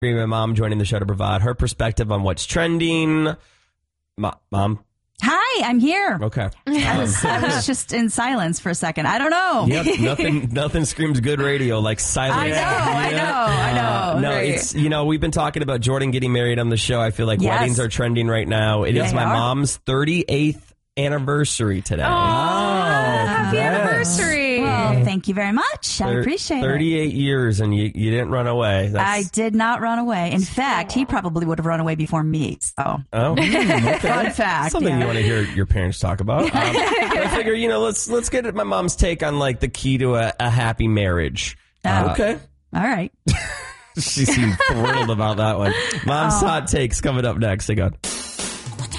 My mom joining the show to provide her perspective on what's trending. Mom? Hi, I'm here. Okay. I was just in silence for a second. I don't know. Yep, nothing screams good radio like silence. I know. No, Right. it's, we've been talking about Jordan getting married on the show. I feel like weddings are trending right now. It is my mom's 38th anniversary today. Oh, happy anniversary. Well, thank you very much. I appreciate it. 38 years and you didn't run away. I did not run away. In fact, he probably would have run away before me. So. Okay. Fun fact. Something you want to hear your parents talk about. I figure, let's get at my mom's take on like the key to a happy marriage. Okay. All right. She seemed thrilled about that one. Mom's hot takes coming up next. Hang on.